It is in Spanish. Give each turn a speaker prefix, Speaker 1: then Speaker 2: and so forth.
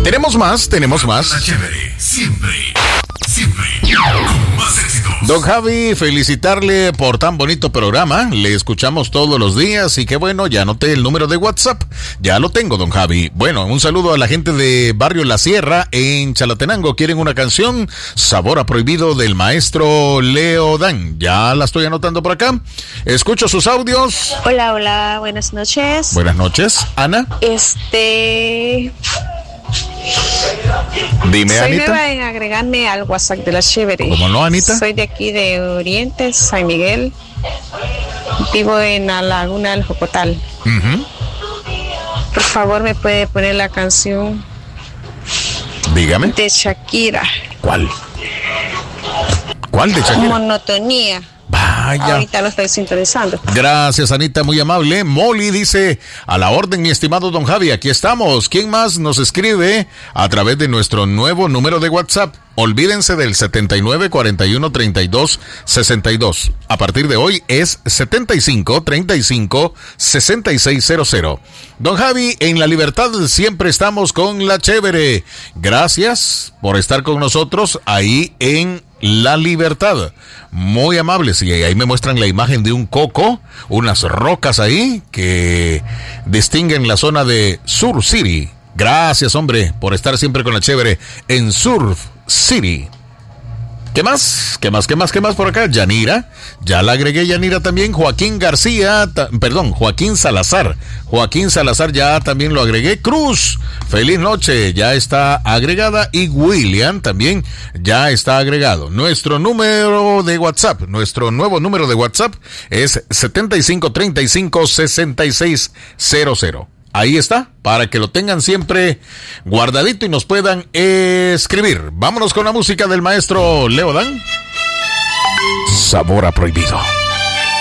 Speaker 1: Tenemos más.
Speaker 2: La chévere, siempre con más éxitos.
Speaker 1: Don Javi, felicitarle por tan bonito programa. Le escuchamos todos los días y qué bueno, ya anoté el número de WhatsApp. Ya lo tengo, don Javi. Bueno, un saludo a la gente de Barrio La Sierra en Chalatenango. ¿Quieren una canción? Sabor a Prohibido del maestro Leo Dan. Ya la estoy anotando por acá. Escucho sus audios.
Speaker 3: Hola, buenas noches.
Speaker 1: Buenas noches, Ana. Dime,
Speaker 3: soy
Speaker 1: Anita.
Speaker 3: nueva en agregarme al WhatsApp de la chévere.
Speaker 1: ¿Cómo no, Anita?
Speaker 3: Soy de aquí de Oriente, San Miguel. Vivo en la Laguna del Jocotal. Por favor, ¿me puede poner la canción?
Speaker 1: Dígame.
Speaker 3: De Shakira.
Speaker 1: ¿Cuál de Shakira?
Speaker 3: Monotonía.
Speaker 1: Vaya.
Speaker 3: Ahorita lo estoy sintonizando.
Speaker 1: Gracias, Anita, muy amable. Molly dice, a la orden, mi estimado don Javi, aquí estamos. ¿Quién más nos escribe a través de nuestro nuevo número de WhatsApp? Olvídense del 79 41 32 62. A partir de hoy es 75 35 66 00. Don Javi, en La Libertad siempre estamos con la chévere. Gracias por estar con nosotros ahí en La Libertad. Muy amables. Y ahí me muestran la imagen de un coco, unas rocas ahí que distinguen la zona de Surf City. Gracias, hombre, por estar siempre con la chévere en Surf City. ¿Qué más? ¿Qué más por acá? Yanira, ya la agregué, Yanira también. Joaquín Salazar. Joaquín Salazar ya también lo agregué. Cruz, feliz noche, ya está agregada. Y William también ya está agregado. Nuestro número de WhatsApp, nuestro nuevo número de WhatsApp es 75356600. Ahí está, para que lo tengan siempre guardadito y nos puedan escribir. Vámonos con la música del maestro Leo Dan. Sabor a Prohibido.